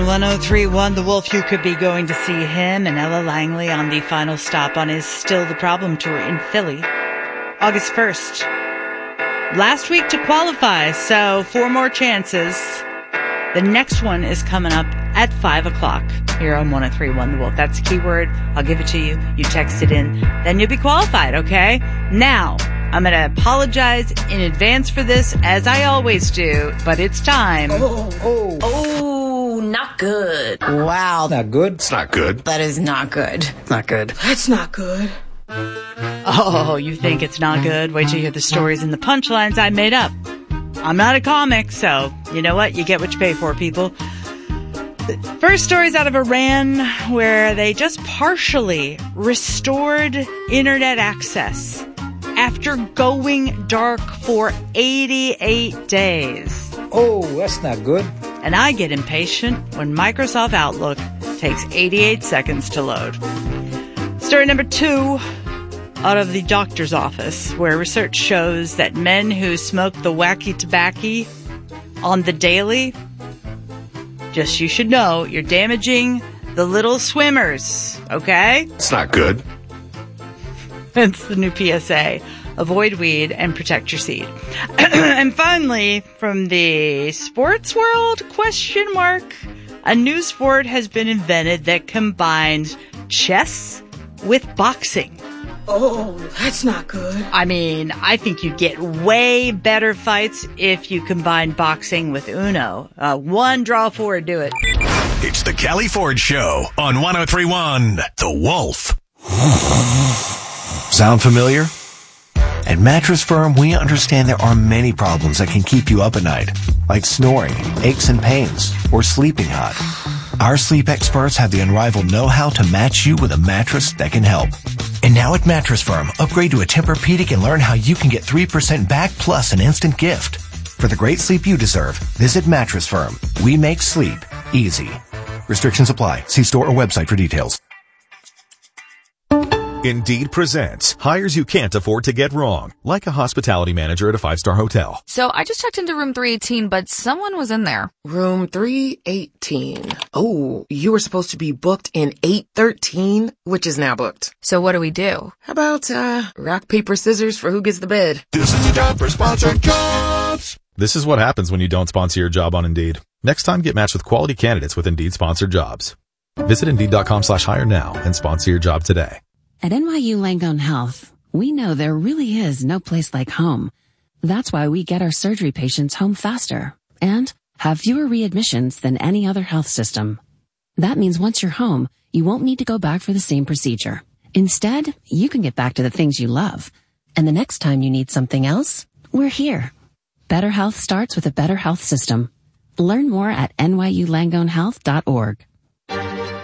1031 The Wolf. You could be going to see him and Ella Langley on the final stop on his Still the Problem tour in Philly, August 1st. Last week to qualify, so 4 more chances. The next one is coming up at 5 o'clock here on 1031 The Wolf. That's the keyword. I'll give it to you. You text it in. Then you'll be qualified, okay? Now, I'm going to apologize in advance for this, as I always do, but it's time. Oh, not good. Wow. Not good. It's not good. That is not good. Not good. That's not good. Oh, you think it's not good? Wait till you hear the stories and the punchlines I made up. I'm not a comic, so you know what? You get what you pay for, people. First story's out of Iran, where they just partially restored internet access after going dark for 88 days. Oh, that's not good. And I get impatient when Microsoft Outlook takes 88 seconds to load. Story number 2, out of the doctor's office, where research shows that men who smoke the wacky tobacco on the daily, just you should know, you're damaging the little swimmers, okay? It's not good. It's the new PSA. Avoid weed and protect your seed. And finally, from the sports world, ? A new sport has been invented that combines chess with boxing. Oh, that's not good. I mean, I think you'd get way better fights if you combine boxing with Uno. 1 draw 4, do it. It's the Kelly Ford Show on 1031 The Wolf. Sound familiar? At Mattress Firm, we understand there are many problems that can keep you up at night, like snoring, aches and pains, or sleeping hot. Our sleep experts have the unrivaled know-how to match you with a mattress that can help. And now at Mattress Firm, upgrade to a Tempur-Pedic and learn how you can get 3% back plus an instant gift. For the great sleep you deserve, visit Mattress Firm. We make sleep easy. Restrictions apply. See store or website for details. Indeed presents hires you can't afford to get wrong, like a hospitality manager at a 5-star hotel. So I just checked into room 318, but someone was in there. Room 318. Oh, you were supposed to be booked in 813, which is now booked. So what do we do? How about, rock, paper, scissors for who gets the bid? This is the time for sponsored jobs. This is what happens when you don't sponsor your job on Indeed. Next time, get matched with quality candidates with Indeed sponsored jobs. Visit Indeed.com/hire now and sponsor your job today. At NYU Langone Health, we know there really is no place like home. That's why we get our surgery patients home faster and have fewer readmissions than any other health system. That means once you're home, you won't need to go back for the same procedure. Instead, you can get back to the things you love. And the next time you need something else, we're here. Better health starts with a better health system. Learn more at nyulangonehealth.org.